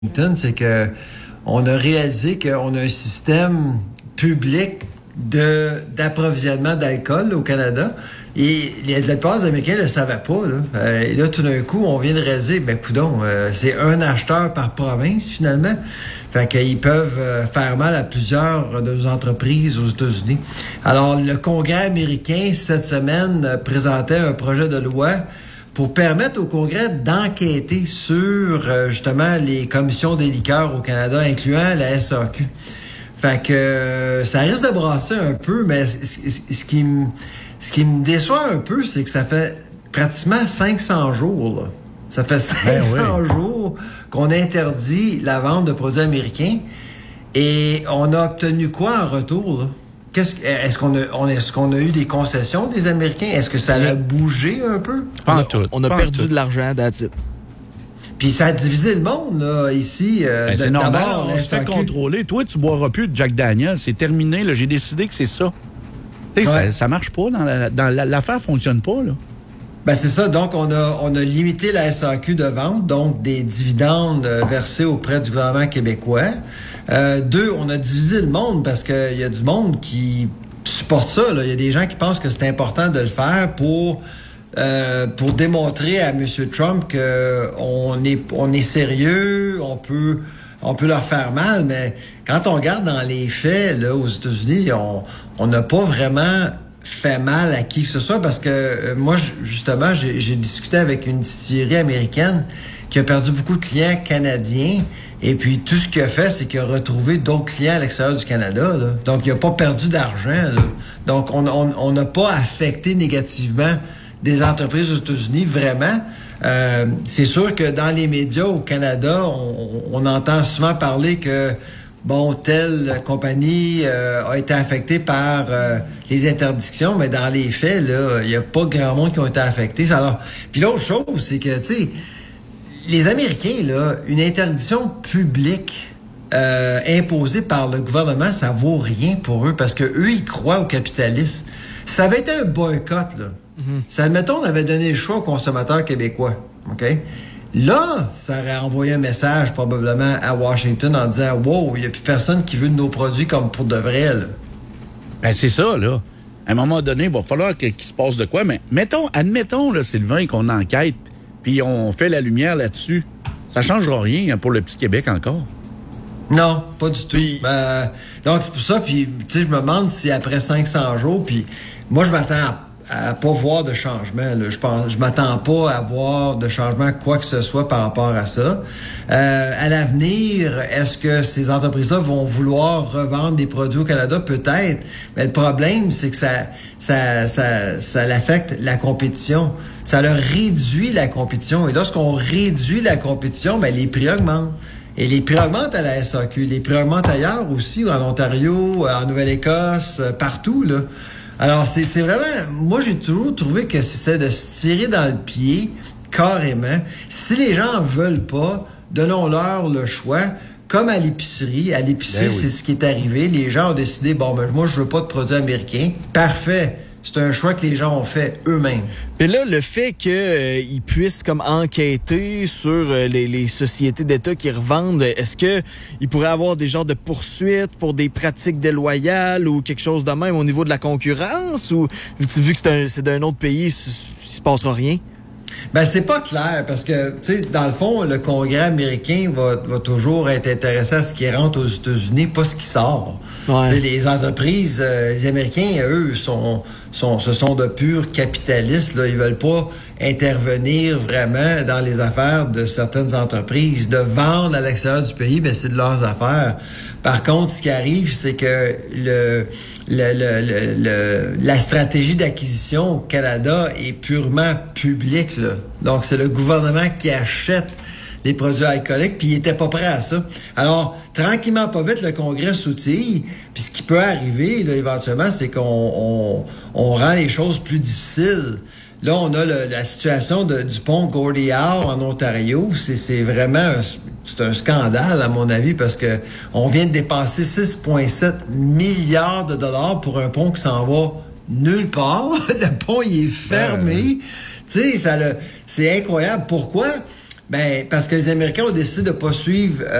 Washington, c'est que on a réalisé qu'on a un système public d'approvisionnement d'alcool là, au Canada. Et les Américains ne le savaient pas. Là. Et là, tout d'un coup, on vient de réaliser, coudonc, c'est un acheteur par province, finalement. Fait qu'ils peuvent faire mal à plusieurs de nos entreprises aux États-Unis. Alors, le Congrès américain, cette semaine, présentait un projet de loi pour permettre au Congrès d'enquêter sur, justement, les commissions des liqueurs au Canada, incluant la SAQ. Fait que ça risque de brasser un peu, mais ce qui me déçoit un peu, c'est que ça fait pratiquement 500 jours, là. Ça fait 500 jours qu'on interdit la vente de produits américains et on a obtenu quoi en retour, là? Est-ce qu'on a eu des concessions des Américains? Est-ce que ça a bougé un peu? On a perdu de l'argent, that's it. Puis ça a divisé le monde, là, ici. C'est normal, on se fait contrôler. Toi, tu boiras plus de Jack Daniel. C'est terminé, là. J'ai décidé que c'est ça. Tu sais, ça marche pas. L'affaire fonctionne pas, là. C'est ça. Donc, on a limité la SAQ de vente, donc des dividendes versés auprès du gouvernement québécois. 2, on a divisé le monde parce qu'il y a du monde qui supporte ça, là. Il y a des gens qui pensent que c'est important de le faire pour démontrer à M. Trump qu'on est sérieux, on peut leur faire mal, mais quand on regarde dans les faits, là, aux États-Unis, on n'a pas vraiment fait mal à qui que ce soit parce que moi, justement, j'ai discuté avec une distillerie américaine qui a perdu beaucoup de clients canadiens et puis tout ce qu'il a fait, c'est qu'il a retrouvé d'autres clients à l'extérieur du Canada, là. Donc, il n'a pas perdu d'argent, là. Donc, on n'a pas affecté négativement des entreprises aux États-Unis, vraiment. C'est sûr que dans les médias au Canada, on entend souvent parler que, telle compagnie a été affectée par les interdictions, mais dans les faits, là, il n'y a pas grand monde qui ont été affectés. Alors, puis l'autre chose, c'est que, tu sais, les Américains, là, une interdiction publique imposée par le gouvernement, ça vaut rien pour eux parce que eux, ils croient au capitalisme. Ça avait été un boycott, là. Si, admettons, on avait donné le choix aux consommateurs québécois, OK? Là, ça aurait envoyé un message probablement à Washington en disant « Wow, il n'y a plus personne qui veut de nos produits comme pour de vrai, là. » C'est ça, là. À un moment donné, il va falloir qu'il se passe de quoi, mais admettons, là, Sylvain, qu'on enquête, puis on fait la lumière là-dessus. Ça changera rien pour le petit Québec encore. Non, pas du tout. Donc, c'est pour ça, puis, tu sais, je me demande si après 500 jours, puis moi, je m'attends à pas voir de changement, là. Je m'attends pas à voir de changement quoi que ce soit par rapport à ça. À l'avenir, est-ce que ces entreprises-là vont vouloir revendre des produits au Canada? Peut-être. Mais le problème, c'est que ça affecte la compétition. Ça leur réduit la compétition. Et lorsqu'on réduit la compétition, les prix augmentent. Et les prix augmentent à la SAQ. Les prix augmentent ailleurs aussi, en Ontario, en Nouvelle-Écosse, partout, là. Alors, c'est vraiment... Moi, j'ai toujours trouvé que c'était de se tirer dans le pied, carrément. Si les gens en veulent pas, donnons-leur le choix. Comme à l'épicerie. À l'épicerie, c'est ce qui est arrivé. Les gens ont décidé, moi, je veux pas de produits américains. Parfait. C'est un choix que les gens ont fait eux-mêmes. Mais là, le fait qu'ils puissent comme enquêter sur les sociétés d'État qui revendent, est-ce que il pourrait avoir des genres de poursuites pour des pratiques déloyales ou quelque chose de même au niveau de la concurrence? Ou vu que c'est d'un autre pays, il se passera rien? C'est pas clair parce que, tu sais, dans le fond, le Congrès américain va toujours être intéressé à ce qui rentre aux États-Unis, pas ce qui sort. Ouais. Les entreprises, les Américains, eux, ce sont de purs capitalistes, là. Ils veulent pas intervenir vraiment dans les affaires de certaines entreprises. De vendre à l'extérieur du pays, c'est de leurs affaires. Par contre, ce qui arrive, c'est que la stratégie d'acquisition au Canada est purement publique, là. Donc, c'est le gouvernement qui achète les produits alcooliques, puis il était pas prêt à ça. Alors, tranquillement, pas vite, le Congrès s'outille, puis ce qui peut arriver, là, éventuellement, c'est qu'on rend les choses plus difficiles. Là, on a la situation du pont Gordie Howe en Ontario. C'est vraiment c'est un scandale, à mon avis, parce que on vient de dépenser 6,7 milliards de dollars pour un pont qui s'en va nulle part. Le pont, il est fermé. Tu sais, c'est incroyable. Pourquoi? Ben, parce que les Américains ont décidé de pas suivre